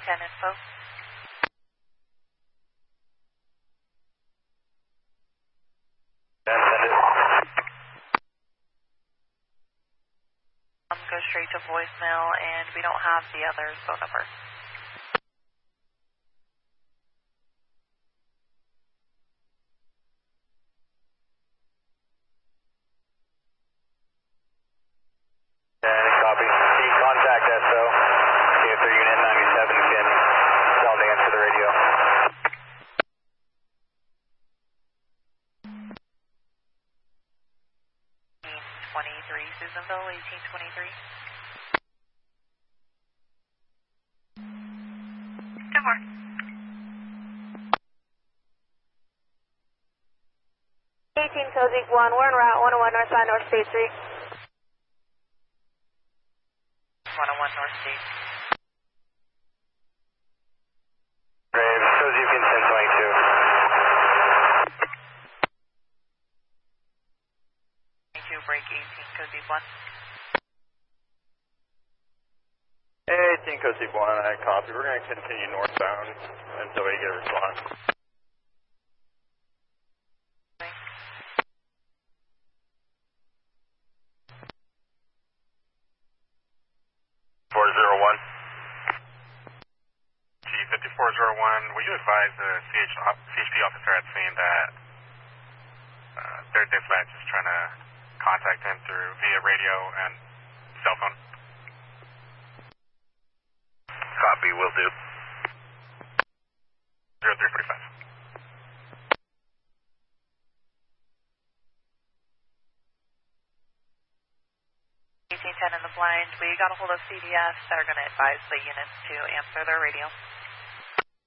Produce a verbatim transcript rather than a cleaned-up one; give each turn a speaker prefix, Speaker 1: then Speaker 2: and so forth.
Speaker 1: ten info. Um, go straight to voicemail, and we don't have the other phone number.
Speaker 2: Copy. Contact S O. K F three Unit ninety-seven can tell to answer the radio.
Speaker 1: eighteen twenty-three, Susanville, eighteen twenty-three. Good morning.
Speaker 3: eighteen Cozy one, we're en route one oh one North Side North State Street.
Speaker 1: one oh one North State.
Speaker 2: Graves, Cozy can ten twenty-two.
Speaker 1: twenty-two, break eighteen, Cozy one.
Speaker 2: eighteen Cozy one, I copy. We're going to continue northbound until we get a response. four zero one.
Speaker 4: G fifty-four oh one, will you advise the C H, C H P officer at scene that uh, third dispatch is trying to contact him through via radio and cell phone?
Speaker 2: Copy, will do.
Speaker 4: zero three forty-five.
Speaker 1: eighteen ten in the blind. We got a hold of C D S that are going to advise the units to answer their radio.